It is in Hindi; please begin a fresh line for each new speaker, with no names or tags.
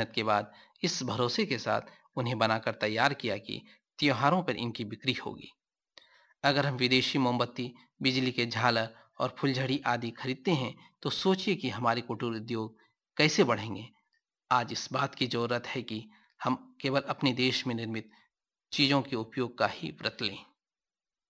मेहनत के बाद इस भरोसे के साथ उन्हें बनाकर तैयार किया कि त्योहारों पर इनकी बिक्री होगी। अगर हम विदेशी मोमबत्ती, बिजली के झालर और फुलझड़ी आदि खरीदते हैं, तो सोचिए कि हमारे कुटीर उद्योग कैसे बढ़ेंगे। आज इस बात की ज़रूरत है कि हम केवल अपने देश में निर्मित चीज़ों के उपयोग का ही व्रत लें।